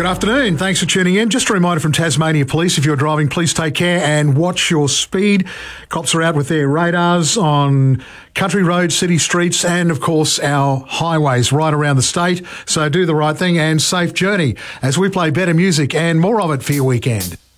Good afternoon. Thanks for tuning in. Just a reminder from Tasmania Police, if you're driving, please take care and watch your speed. Cops are out with their radars on country roads, city streets, and, of course, our highways right around the state. So do the right thing and safe journey as we play better music and more of it for your weekend.